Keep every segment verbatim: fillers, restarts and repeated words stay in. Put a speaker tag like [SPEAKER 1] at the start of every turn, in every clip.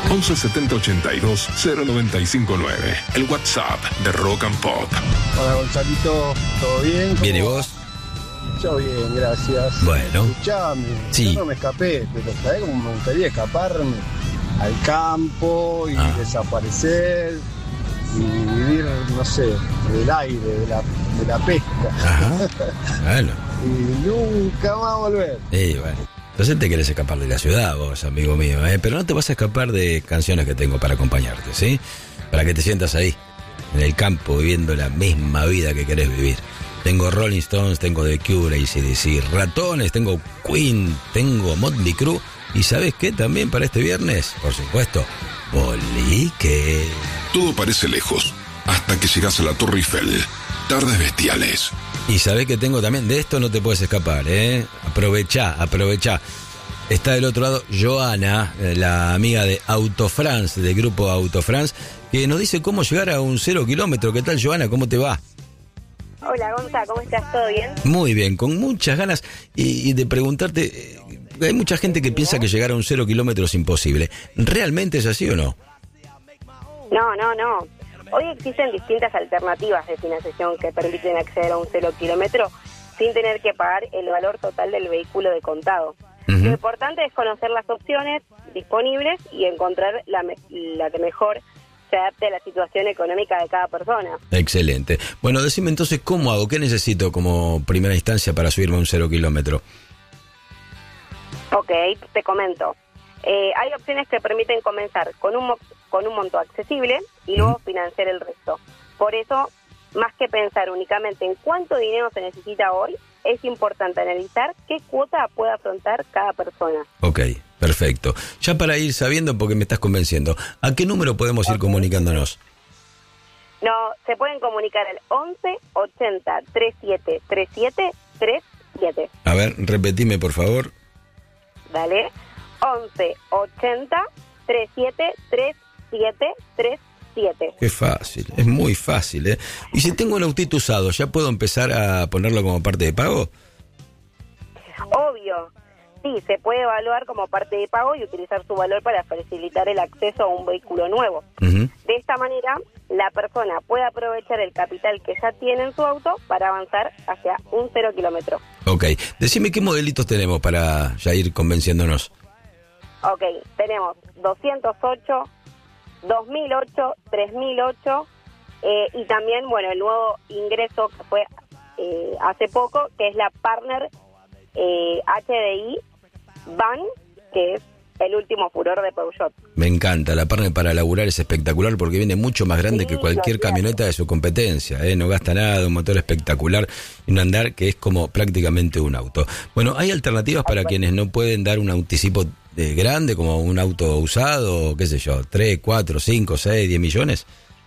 [SPEAKER 1] once setenta ochenta y dos cero noventa y cinco nueve. El WhatsApp de Rock and Pop.
[SPEAKER 2] Hola Gonzalito, ¿todo bien?
[SPEAKER 3] Bien, ¿y vos?
[SPEAKER 2] Yo bien, gracias.
[SPEAKER 3] Bueno.
[SPEAKER 2] Escuchame,
[SPEAKER 3] sí.
[SPEAKER 2] Yo no me escapé, pero ¿sabés cómo me gustaría escaparme al campo y ah. desaparecer y vivir, no sé, del aire, de la, de la pesca?
[SPEAKER 3] Ajá. Bueno.
[SPEAKER 2] Y nunca más volver.
[SPEAKER 3] Sí, bueno. Entonces te querés escapar de la ciudad vos, amigo mío, ¿eh? Pero no te vas a escapar de canciones que tengo para acompañarte, ¿sí? Para que te sientas ahí, en el campo, viviendo la misma vida que querés vivir. Tengo Rolling Stones, tengo The Cure, A C D C, Ratones, tengo Queen, tengo Motley Crue. ¿Y sabes qué también para este viernes? Por supuesto, Polique.
[SPEAKER 1] Todo parece lejos, hasta que llegas a la Torre Eiffel. Tardes bestiales.
[SPEAKER 3] Y sabés que tengo también, de esto no te puedes escapar, ¿eh? Aprovechá, aprovechá. Está del otro lado Joana, la amiga de Autofrance, del grupo Autofrance, que nos dice cómo llegar a un cero kilómetro. ¿Qué tal, Joana? ¿Cómo te va?
[SPEAKER 4] Hola, Gonza, ¿cómo estás? ¿Todo bien?
[SPEAKER 3] Muy bien, con muchas ganas y, y de preguntarte, eh, hay mucha gente que piensa que llegar a un cero kilómetro es imposible. ¿Realmente es así o no?
[SPEAKER 4] No, no, no. Hoy existen distintas alternativas de financiación que permiten acceder a un cero kilómetro sin tener que pagar el valor total del vehículo de contado. Uh-huh. Lo importante es conocer las opciones disponibles y encontrar la, me- la que mejor se adapte a la situación económica de cada persona.
[SPEAKER 3] Excelente. Bueno, decime entonces, ¿cómo hago? ¿Qué necesito como primera instancia para subirme a un cero kilómetro?
[SPEAKER 4] Ok, te comento. Eh, hay opciones que permiten comenzar con un, mo- con un monto accesible y luego uh-huh. financiar el resto. Por eso, más que pensar únicamente en cuánto dinero se necesita hoy, es importante analizar qué cuota puede afrontar cada persona.
[SPEAKER 3] Ok, perfecto. Ya para ir sabiendo, porque me estás convenciendo, ¿a qué número podemos okay. ir comunicándonos?
[SPEAKER 4] No, se pueden comunicar al once ochenta treinta y siete treinta y siete treinta y siete.
[SPEAKER 3] A ver, repetime por favor.
[SPEAKER 4] Dale. once ochenta treinta y siete treinta y siete treinta y siete.
[SPEAKER 3] Qué fácil, es muy fácil, ¿eh? Y si tengo un autito usado, ¿ya puedo empezar a ponerlo como parte de pago?
[SPEAKER 4] Obvio. Sí, se puede evaluar como parte de pago y utilizar su valor para facilitar el acceso a un vehículo nuevo. Uh-huh. De esta manera, la persona puede aprovechar el capital que ya tiene en su auto para avanzar hacia un cero kilómetro.
[SPEAKER 3] Ok, decime qué modelitos tenemos para ya ir convenciéndonos.
[SPEAKER 4] Ok, tenemos doscientos ocho, dos mil ocho, tres mil ocho eh, y también, bueno, el nuevo ingreso que fue eh, hace poco, que es la Partner eh, H D I Van, que es el último furor de Peugeot.
[SPEAKER 3] Me encanta, la Partner para laburar es espectacular porque viene mucho más grande sí, que cualquier camioneta de su competencia, ¿eh? No gasta nada, un motor espectacular y un andar que es como prácticamente un auto. Bueno, ¿hay alternativas para quienes no pueden dar un anticipo de grande como un auto usado, qué sé yo, tres, cuatro, cinco, seis, diez millones?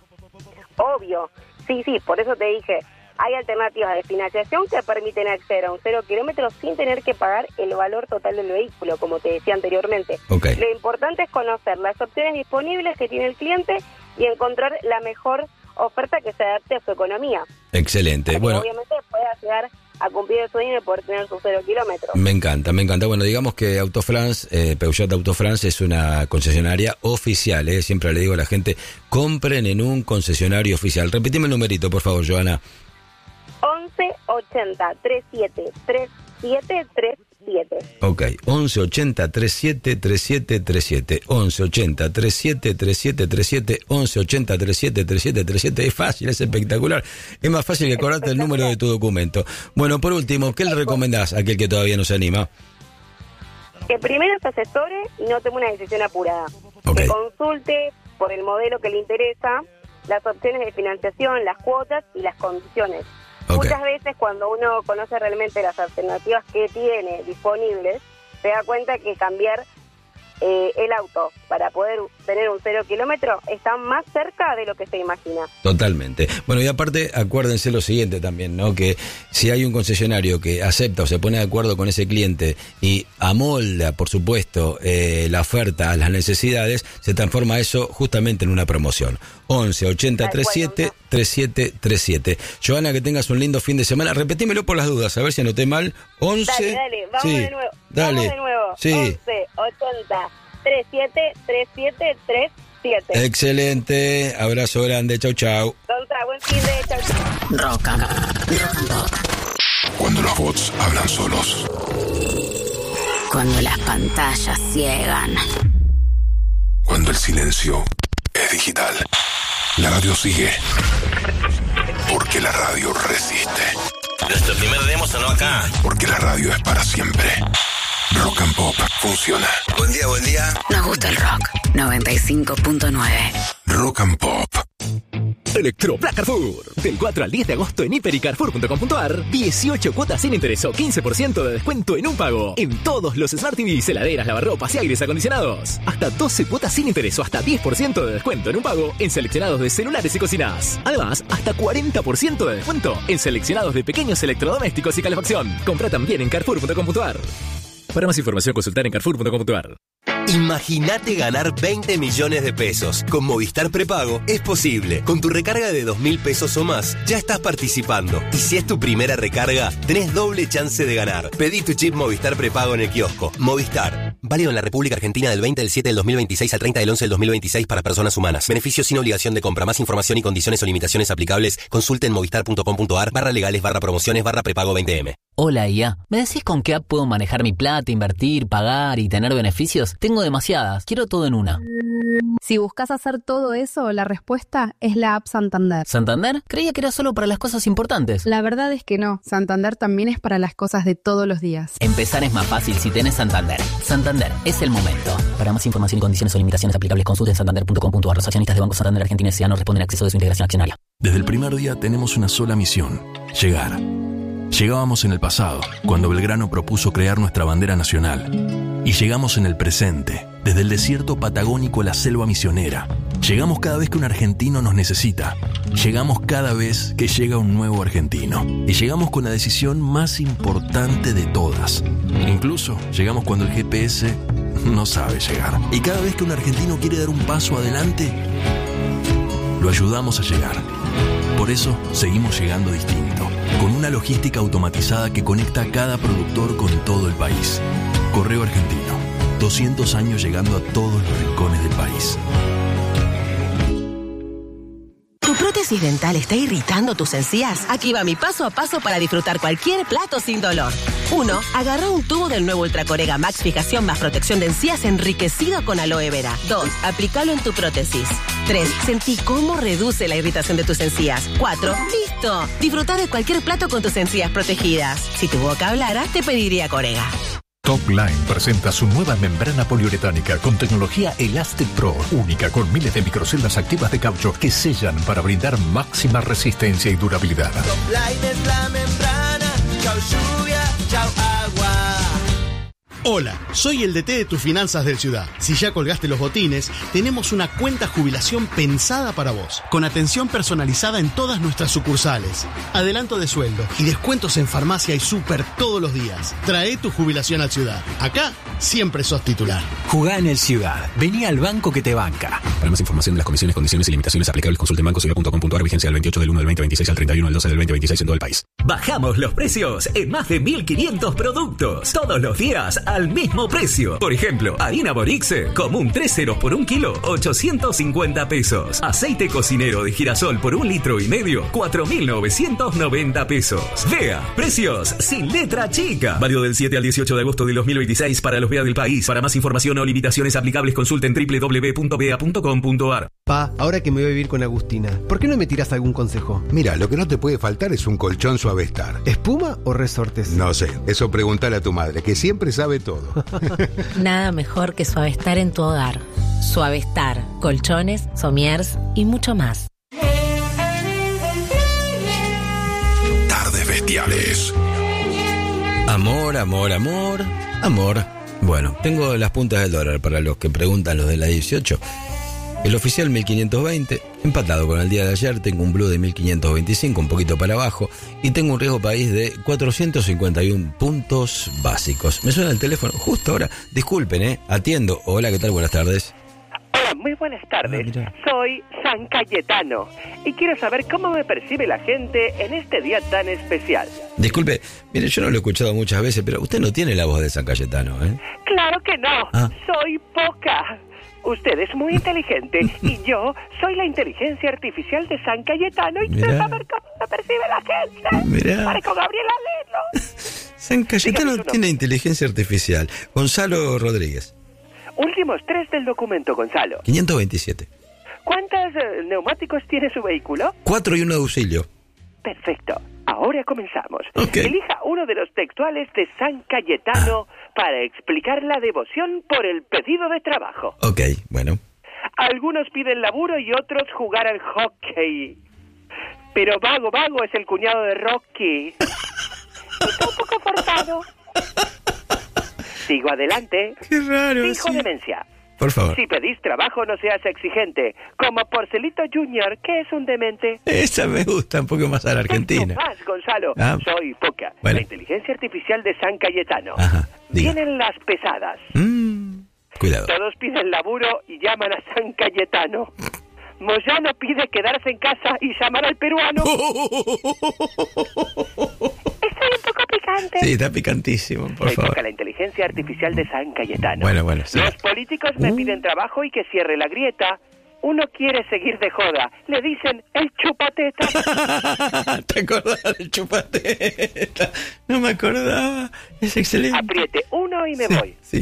[SPEAKER 4] Obvio, sí, sí, por eso te dije, hay alternativas de financiación que permiten acceder a un cero kilómetros sin tener que pagar el valor total del vehículo, como te decía anteriormente.
[SPEAKER 3] Okay.
[SPEAKER 4] Lo importante es conocer las opciones disponibles que tiene el cliente y encontrar la mejor oferta que se adapte a su economía.
[SPEAKER 3] Excelente.
[SPEAKER 4] Para
[SPEAKER 3] bueno,
[SPEAKER 4] que obviamente pueda llegar a cumplir el sueño de poder tener su cero kilómetros.
[SPEAKER 3] Me encanta, me encanta. Bueno, digamos que Autofrance, eh, Peugeot Autofrance es una concesionaria oficial, ¿eh? Siempre le digo a la gente, compren en un concesionario oficial. Repetime el numerito, por favor, Joana.
[SPEAKER 4] once ochenta treinta y siete treinta y siete treinta y siete.
[SPEAKER 3] Ok, once ochenta treinta y siete treinta y siete treinta y siete. once ochenta treinta y siete treinta y siete treinta y siete. once ochenta treinta y siete treinta y siete treinta y siete. Es fácil, es espectacular. Es más fácil que acordarte el número de tu documento. Bueno, por último, ¿qué le recomendás a aquel que todavía no se anima?
[SPEAKER 4] Que primero se asesore y no tome una decisión apurada.
[SPEAKER 3] Okay.
[SPEAKER 4] Que consulte por el modelo que le interesa, las opciones de financiación, las cuotas y las condiciones. Okay. Muchas veces cuando uno conoce realmente las alternativas que tiene disponibles, se da cuenta que cambiar eh, el auto para poder tener un cero kilómetro está más cerca de lo que se imagina.
[SPEAKER 3] Totalmente. Bueno, y aparte, acuérdense lo siguiente también, ¿no? Que si hay un concesionario que acepta o se pone de acuerdo con ese cliente y amolda, por supuesto, eh, la oferta a las necesidades, se transforma eso justamente en una promoción. once ochenta treinta y siete treinta y siete treinta y siete. Joana, que tengas un lindo fin de semana. Repetímelo por las dudas, a ver si anoté mal. once
[SPEAKER 4] Dale, dale, vamos
[SPEAKER 3] sí,
[SPEAKER 4] de nuevo.
[SPEAKER 3] Dale.
[SPEAKER 4] Vamos de nuevo.
[SPEAKER 3] Sí.
[SPEAKER 4] once ochenta tres siete tres siete tres siete.
[SPEAKER 3] Excelente, abrazo grande, chau chau.
[SPEAKER 4] Gonza, buen fin de chau chau.
[SPEAKER 5] Rock and, rock and pop.
[SPEAKER 1] Cuando los bots hablan solos.
[SPEAKER 5] Cuando las pantallas ciegan.
[SPEAKER 1] Cuando el silencio es digital. La radio sigue. Porque la radio resiste.
[SPEAKER 6] Nuestro primer demo sonó acá.
[SPEAKER 1] Porque la radio es para siempre. Rock and Pop funciona.
[SPEAKER 6] Buen día, buen día.
[SPEAKER 5] Nos gusta el rock. noventa y cinco punto nueve.
[SPEAKER 1] Rock and Pop.
[SPEAKER 7] Electro Black Carrefour. Del cuatro al diez de agosto en hiper y carrefour punto com punto a r. dieciocho cuotas sin interés o quince por ciento de descuento en un pago. En todos los Smart T Vs, heladeras, lavarropas y aires acondicionados. Hasta doce cuotas sin interés o hasta diez por ciento de descuento en un pago en seleccionados de celulares y cocinas. Además, hasta cuarenta por ciento de descuento en seleccionados de pequeños electrodomésticos y calefacción. Compra también en carrefour punto com punto a r. Para más información, consultar en carrefour punto com punto a r.
[SPEAKER 8] Imagínate ganar veinte millones de pesos. Con Movistar Prepago es posible. Con tu recarga de dos mil pesos o más, ya estás participando. Y si es tu primera recarga, tenés doble chance de ganar. Pedí tu chip Movistar Prepago en el kiosco. Movistar. Válido en la República Argentina del veinte del siete del dos mil veintiséis al treinta del once del dos mil veintiséis para personas humanas. Beneficio sin obligación de compra. Más información y condiciones o limitaciones aplicables, consulte en movistar punto com punto a r barra legales barra promociones barra prepago veinte eme.
[SPEAKER 9] Hola I A, ¿me decís con qué app puedo manejar mi plata, invertir, pagar y tener beneficios? Tengo demasiadas, quiero todo en una.
[SPEAKER 10] Si buscas hacer todo eso, la respuesta es la app Santander.
[SPEAKER 9] ¿Santander? Creía que era solo para las cosas importantes.
[SPEAKER 10] La verdad es que no, Santander también es para las cosas de todos los días.
[SPEAKER 9] Empezar es más fácil si tenés Santander. Santander, es el momento. Para más información y condiciones o limitaciones aplicables, consulte en santander punto com punto a r. Los accionistas de Banco Santander Argentina S A no responden a acceso de su integración accionaria.
[SPEAKER 11] Desde el primer día tenemos una sola misión: llegar. Llegábamos en el pasado, cuando Belgrano propuso crear nuestra bandera nacional. Y llegamos en el presente, desde el desierto patagónico a la selva misionera. Llegamos cada vez que un argentino nos necesita. Llegamos cada vez que llega un nuevo argentino. Y llegamos con la decisión más importante de todas. Incluso llegamos cuando el G P S no sabe llegar. Y cada vez que un argentino quiere dar un paso adelante, lo ayudamos a llegar. Por eso seguimos llegando distinto, con una logística automatizada que conecta a cada productor con todo el país. Correo Argentino, doscientos años llegando a todos los rincones del país.
[SPEAKER 12] ¿Tu prótesis dental está irritando tus encías? Aquí va mi paso a paso para disfrutar cualquier plato sin dolor. uno. Agarra un tubo del nuevo Ultracorega Max Fijación más protección de encías enriquecido con aloe vera. dos. Aplícalo en tu prótesis. tres. Sentí cómo reduce la irritación de tus encías. cuatro. ¡Listo! Disfruta de cualquier plato con tus encías protegidas. Si tu boca hablara, te pediría Corega.
[SPEAKER 13] Topline presenta su nueva membrana poliuretánica con tecnología Elastic Pro, única con miles de microceldas activas de caucho que sellan para brindar máxima resistencia y durabilidad.
[SPEAKER 14] Topline es la membrana, chau lluvia, chau agua.
[SPEAKER 15] Hola, soy el D T de tus finanzas del Ciudad. Si ya colgaste los botines, tenemos una cuenta jubilación pensada para vos, con atención personalizada en todas nuestras sucursales, adelanto de sueldo y descuentos en farmacia y súper todos los días. Trae tu jubilación al Ciudad. Acá siempre sos titular.
[SPEAKER 16] Jugá en el Ciudad. Vení al banco que te banca.
[SPEAKER 17] Para más información de las comisiones, condiciones y limitaciones aplicables, consulte en banco ciudad punto com punto a r. Vigencia del veintiocho del uno del veinte veintiséis al treinta y uno del doce del veinte veintiséis en todo el país.
[SPEAKER 18] Bajamos los precios en más de mil quinientos productos. Todos los días al mismo precio. Por ejemplo, harina Borixe, común tres ceros por un kilo, ochocientos cincuenta pesos. Aceite cocinero de girasol por un litro y medio, cuatro mil novecientos noventa pesos. Vea, precios sin letra chica. Válido del siete al dieciocho de agosto del dos mil veintiséis para los B E A del país. Para más información o limitaciones aplicables, consulten doble u doble u doble u punto b e a punto com punto a r.
[SPEAKER 19] Pa, ahora que me voy a vivir con Agustina, ¿por qué no me tiras algún consejo?
[SPEAKER 20] Mira, lo que no te puede faltar es un colchón Suavestar.
[SPEAKER 19] ¿Espuma o resortes?
[SPEAKER 20] No sé, eso pregúntale a tu madre, que siempre sabe todo.
[SPEAKER 21] Nada mejor que Suavestar en tu hogar. Suavestar, colchones, somiers y mucho más.
[SPEAKER 1] Tardes bestiales.
[SPEAKER 3] Amor, amor, amor, amor. Bueno, tengo las puntas del dólar para los que preguntan, los de la dieciocho. El oficial mil quinientos veinte, empatado con el día de ayer. Tengo un blue de mil quinientos veinticinco, un poquito para abajo, y tengo un riesgo país de cuatrocientos cincuenta y uno puntos básicos. Me suena el teléfono justo ahora. Disculpen, eh, atiendo. Hola, ¿qué tal? Buenas tardes.
[SPEAKER 22] Hola, muy
[SPEAKER 2] buenas tardes.
[SPEAKER 3] Ah,
[SPEAKER 2] Soy San Cayetano y quiero saber cómo me percibe la gente en este día tan especial.
[SPEAKER 3] Disculpe, mire, yo no lo he escuchado muchas veces, pero usted no tiene la voz de San Cayetano, ¿eh?
[SPEAKER 2] Claro que no,
[SPEAKER 3] Ah.
[SPEAKER 2] soy Poca. Usted es muy inteligente y yo soy la inteligencia artificial de San Cayetano y quiero
[SPEAKER 3] Mirá.
[SPEAKER 2] saber cómo me percibe la gente.
[SPEAKER 3] Mirá.
[SPEAKER 2] Para con Gabriela Lelo.
[SPEAKER 3] San Cayetano
[SPEAKER 2] Dígame su
[SPEAKER 3] tiene inteligencia artificial. Gonzalo Rodríguez,
[SPEAKER 2] Últimos tres del documento, Gonzalo.
[SPEAKER 3] quinientos veintisiete.
[SPEAKER 2] ¿Cuántos eh, neumáticos tiene su vehículo?
[SPEAKER 3] Cuatro y uno de auxilio.
[SPEAKER 2] Perfecto. Ahora comenzamos.
[SPEAKER 3] Ok.
[SPEAKER 2] Elija uno de los textuales de San Cayetano para explicar la devoción por el pedido de trabajo.
[SPEAKER 3] Ok, bueno.
[SPEAKER 2] Algunos piden laburo y otros jugar al hockey. Pero Vago Vago es el cuñado de Rocky. Está un poco forzado. Sigo adelante.
[SPEAKER 3] Qué raro.
[SPEAKER 2] Fijo
[SPEAKER 3] sí.
[SPEAKER 2] demencia.
[SPEAKER 3] Por favor.
[SPEAKER 2] Si pedís trabajo, no seas exigente. Como Porcelito Junior, que es un demente.
[SPEAKER 3] Esa me gusta un poco más a la Argentina.
[SPEAKER 2] Más, Gonzalo.
[SPEAKER 3] Ah.
[SPEAKER 2] Soy Poca,
[SPEAKER 3] Bueno.
[SPEAKER 2] la inteligencia artificial de San Cayetano.
[SPEAKER 3] Ajá, diga.
[SPEAKER 2] Vienen las pesadas.
[SPEAKER 3] Mm, cuidado.
[SPEAKER 2] Todos piden laburo y llaman a San Cayetano. Moyano pide quedarse en casa y llamar al peruano. Estoy un poco picante.
[SPEAKER 3] Sí, está picantísimo, por
[SPEAKER 2] Soy
[SPEAKER 3] favor.
[SPEAKER 2] Poca, la inteligencia artificial de San Cayetano.
[SPEAKER 3] Bueno, bueno, sí.
[SPEAKER 2] Los políticos me piden trabajo y que cierre la grieta. Uno quiere seguir de joda. Le dicen el chupateta.
[SPEAKER 3] ¿Te acordás del chupateta? No me acordaba. Es excelente.
[SPEAKER 2] Apriete uno y me
[SPEAKER 3] Sí,
[SPEAKER 2] voy.
[SPEAKER 3] sí.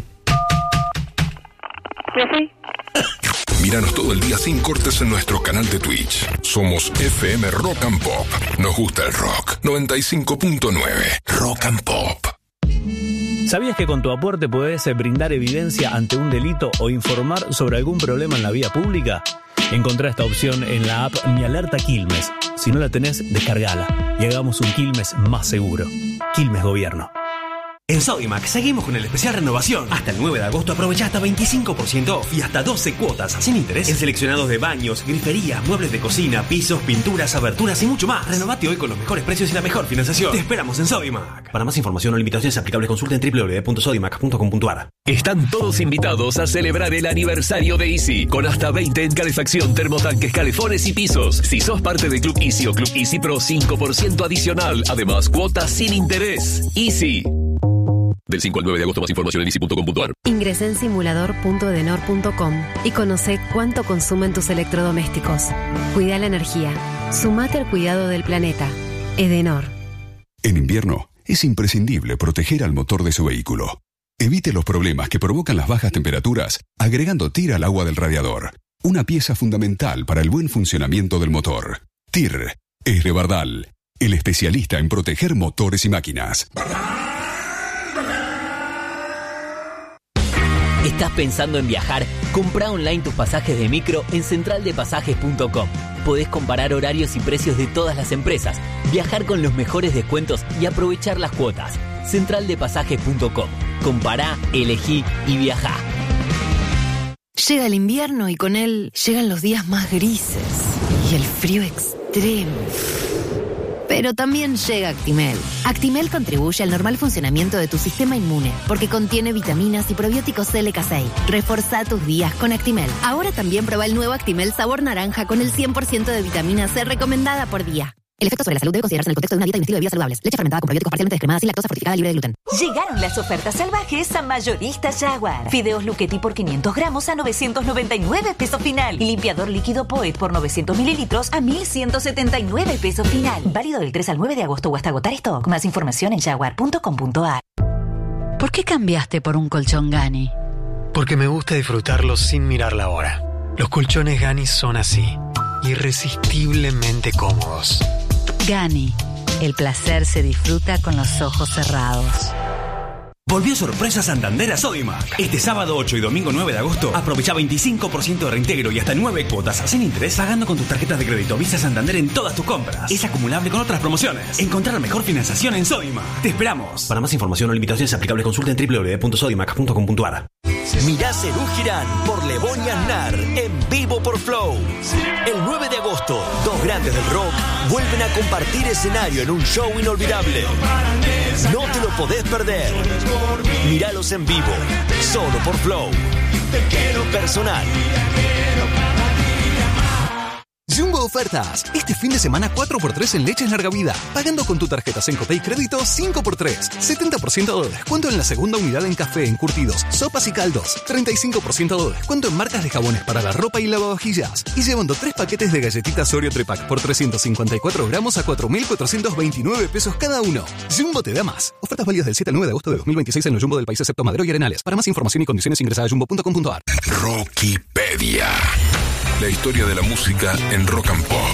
[SPEAKER 2] Me fui.
[SPEAKER 1] Míranos todo el día sin cortes en nuestro canal de Twitch. Somos F M Rock and Pop. Nos gusta el rock. noventa y cinco punto nueve Rock and Pop.
[SPEAKER 22] ¿Sabías que con tu aporte podés brindar evidencia ante un delito o informar sobre algún problema en la vía pública? Encontrá esta opción en la app Mi Alerta Quilmes. Si no la tenés, descargala y hagamos un Quilmes más seguro. Quilmes Gobierno.
[SPEAKER 23] En Sodimac seguimos con el especial renovación. Hasta el nueve de agosto aprovecha hasta veinticinco por ciento off y hasta doce cuotas sin interés en seleccionados de baños, griferías, muebles de cocina, pisos, pinturas, aberturas y mucho más. Renovate hoy con los mejores precios y la mejor financiación. Te esperamos en Sodimac. Para más información o limitaciones aplicables, consulta en doble u doble u doble u punto sodimac punto com punto a r.
[SPEAKER 18] Están todos invitados a celebrar el aniversario de Easy, con hasta veinte en calefacción, termotanques, calefones y pisos. Si sos parte del Club Easy o Club Easy Pro, cinco por ciento adicional. Además, cuotas sin interés. Easy. Del cinco al nueve de agosto, más información en easy punto com punto a r.
[SPEAKER 24] Ingresá en simulador punto edenor punto com y conoce cuánto consumen tus electrodomésticos. Cuida la energía. Sumate al cuidado del planeta. Edenor.
[SPEAKER 25] En invierno, es imprescindible proteger al motor de su vehículo. Evite los problemas que provocan las bajas temperaturas agregando T I R al agua del radiador. Una pieza fundamental para el buen funcionamiento del motor. T I R es de Bardal, el especialista en proteger motores y máquinas.
[SPEAKER 9] ¿Estás pensando en viajar? Comprá online tus pasajes de micro en central de pasajes punto com. Podés comparar horarios y precios de todas las empresas, viajar con los mejores descuentos y aprovechar las cuotas. central de pasajes punto com. Compará, elegí y viajá.
[SPEAKER 24] Llega el invierno y con él llegan los días más grises y el frío extremo. Pero también llega Actimel. Actimel contribuye al normal funcionamiento de tu sistema inmune porque contiene vitaminas y probióticos L K seis. Reforzá tus días con Actimel. Ahora también prueba el nuevo Actimel sabor naranja con el cien por ciento de vitamina C recomendada por día. El efecto sobre la salud debe considerarse en el contexto de una dieta y un estilo de vida saludables. Leche fermentada con probióticos parcialmente descremadas sin lactosa, fortificada, libre de gluten.
[SPEAKER 26] Llegaron las ofertas salvajes a Mayorista Jaguar. Fideos Luchetti por quinientos gramos a novecientos noventa y nueve pesos final. Y limpiador líquido Poet por novecientos mililitros a mil ciento setenta y nueve pesos final. Válido del tres al nueve de agosto o hasta agotar stock. Más información en jaguar punto com punto a r.
[SPEAKER 27] ¿Por qué cambiaste por un colchón Gani?
[SPEAKER 16] Porque me gusta disfrutarlos sin mirar la hora. Los colchones Gani son así, irresistiblemente cómodos.
[SPEAKER 27] Gani, el placer se disfruta con los ojos cerrados.
[SPEAKER 23] Volvió sorpresa Santander a Sodimac. Este sábado ocho y domingo nueve de agosto aprovecha veinticinco por ciento de reintegro y hasta nueve cuotas sin interés pagando con tus tarjetas de crédito Visa Santander en todas tus compras. Es acumulable con otras promociones. Encontrar la mejor financiación en Sodimac. Te esperamos. Para más información o limitaciones aplicables, consulta en doble u doble u doble u punto sodimac punto com punto a r.
[SPEAKER 28] Mirá Cerú Girán por Lebón y Aznar en vivo por Flow. El nueve de agosto, dos grandes del rock vuelven a compartir escenario en un show inolvidable. No te lo podés perder. Míralos en vivo, solo por Flow. personal.
[SPEAKER 4] Jumbo Ofertas. Este fin de semana cuatro por tres en leches larga vida. Pagando con tu tarjeta Sencope y crédito cinco por tres. setenta por ciento de descuento en la segunda unidad en café, encurtidos, sopas y caldos. treinta y cinco por ciento de descuento en marcas de jabones para la ropa y lavavajillas. Y llevando tres paquetes de galletitas Oreo Trepac por trescientos cincuenta y cuatro gramos a cuatro mil cuatrocientos veintinueve pesos cada uno. Jumbo te da más. Ofertas válidas del siete al nueve de agosto de dos mil veintiséis en los Jumbo del país excepto Madero y Arenales. Para más información y condiciones ingresa a jumbo punto com punto a r.
[SPEAKER 1] Rockipedia. La historia de la música en Rock and Pop.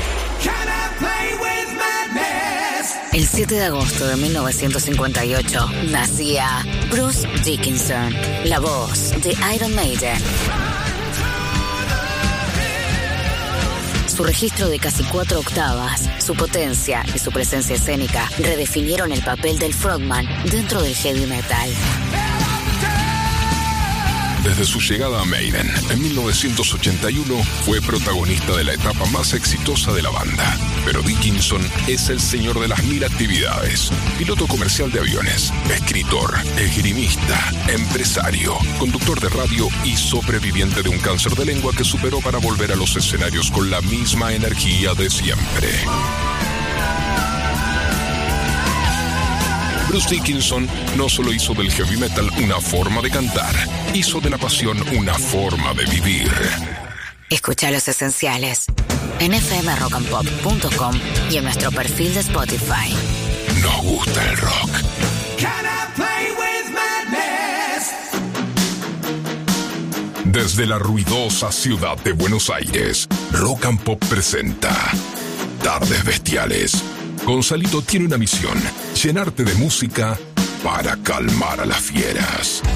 [SPEAKER 24] El siete de agosto de mil novecientos cincuenta y ocho nacía Bruce Dickinson, la voz de Iron Maiden. Su registro de casi cuatro octavas, su potencia y su presencia escénica redefinieron el papel del frontman dentro del heavy metal.
[SPEAKER 1] Desde su llegada a Maiden en mil novecientos ochenta y uno fue protagonista de la etapa más exitosa de la banda. Pero Dickinson es el señor de las mil actividades. Piloto comercial de aviones, escritor, esgrimista, empresario, conductor de radio y sobreviviente de un cáncer de lengua que superó para volver a los escenarios con la misma energía de siempre. Bruce Dickinson no solo hizo del heavy metal una forma de cantar, hizo de la pasión una forma de vivir.
[SPEAKER 24] Escucha Los Esenciales en f m rock and pop punto com y en nuestro perfil de Spotify.
[SPEAKER 1] Nos gusta el rock. Desde la ruidosa ciudad de Buenos Aires, Rock and Pop presenta Tardes Bestiales. Gonzalito tiene una misión: llenarte de música para calmar a las fieras.